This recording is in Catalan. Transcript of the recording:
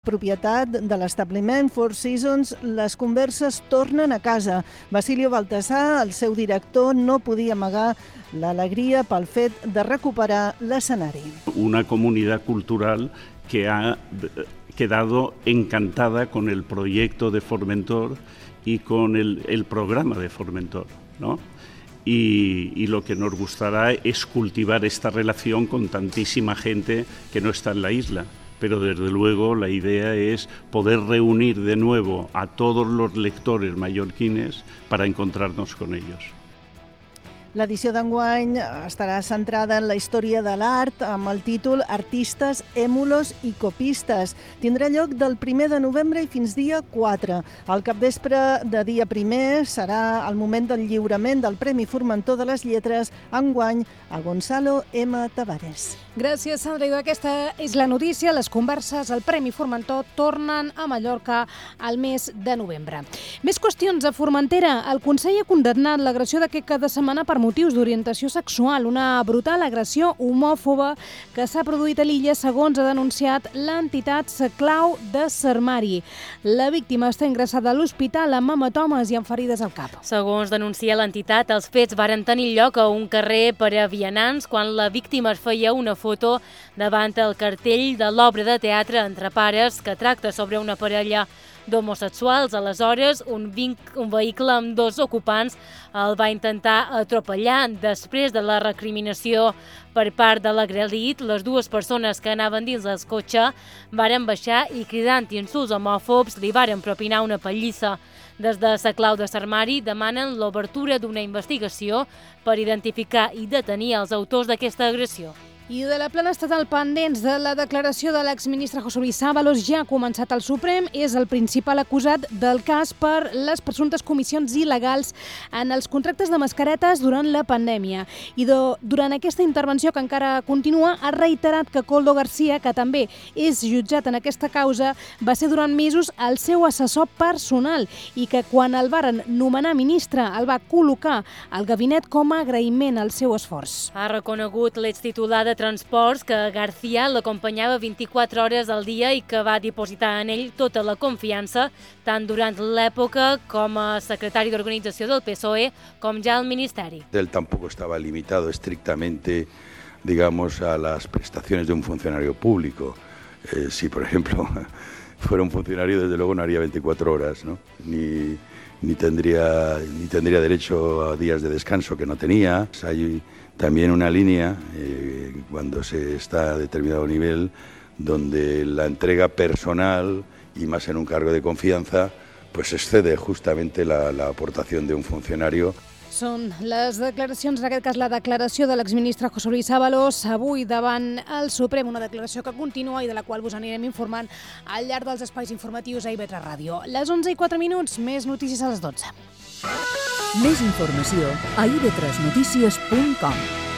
propietat de l'establiment Four Seasons, les converses tornen a casa. Basilio Baltasar, el seu director, no podia amagar l'alegria pel fet de recuperar l'escenari. Una comunidad cultural que ha quedado encantada con el proyecto de Formentor y con el programa de Formentor, ¿no? Y lo que nos gustará es cultivar esta relación con tantísima gente que no está en la isla. Pero desde luego la idea es poder reunir de nuevo a todos los lectores mallorquines para encontrarnos con ellos. L'edició d'enguany estarà centrada en la història de l'art amb el títol Artistes, èmulos i copistes. Tindrà lloc del 1 de novembre i fins dia 4. Al capvespre de dia 1 serà el moment del lliurament del Premi Formentor de les Lletres, enguany a Gonzalo M. Tavares. Gràcies, Sandra. I aquesta és la notícia. Les converses al Premi Formentor tornen a Mallorca al mes de novembre. Més qüestions a Formentera. El Consell ha condemnat l'agressió d'aquest cap de setmana per motius d'orientació sexual, una brutal agressió homòfoba que s'ha produït a l'illa, segons ha denunciat l'entitat Clau de Sermari. La víctima està ingressada a l'hospital amb hematomes i amb ferides al cap. Segons denuncia l'entitat, els fets varen tenir lloc a un carrer per a vianants quan la víctima es feia una foto davant el cartell de l'obra de teatre Entre pares, que tracta sobre una parella d'homosexuals. Aleshores, un vehicle amb 2 ocupants el va intentar atropellar. Després de la recriminació per part de l'agredit, les 2 persones que anaven dins del cotxe varen baixar i, cridant insults homòfobs, li varen propinar una pallissa. Des de la Clau de Sermari demanen l'obertura d'una investigació per identificar i detenir els autors d'aquesta agressió. I de la plana estatal pendents de la declaració de l'exministre José Luis Ábalos, ja ha començat el Suprem. És el principal acusat del cas per les presumptes comissions il·legals en els contractes de mascaretes durant la pandèmia. I durant aquesta intervenció, que encara continua, ha reiterat que Koldo García, que també és jutjat en aquesta causa, va ser durant mesos el seu assessor personal i que quan el varen nomenar ministre el va col·locar al gabinet com a agraïment al seu esforç. Ha reconegut l'extitular de Transports que García l'acompanyava 24 hores al dia i que va dipositar en ell tota la confiança, tant durant l'època com a secretari d'organització del PSOE com ja al Ministeri. Él tampoco estaba limitado estrictamente, digamos, a las prestaciones de un funcionario público. Si, por ejemplo, fuera un funcionario, desde luego no haría 24 horas, ¿no? Ni tendría derecho a días de descanso que no tenía. Hay también una línea, cuando se está a determinado nivel, donde la entrega personal, y más en un cargo de confianza, pues excede justamente la aportación de un funcionario. Són les declaracions, en aquest cas la declaració de l'exministre José Luis Ábalos avui davant el Suprem, una declaració que continua i de la qual vos anirem informant al llarg dels espais informatius a IB3 Ràdio. Les 11:04, més notícies a les 12. Més informació a ib3notícies.com.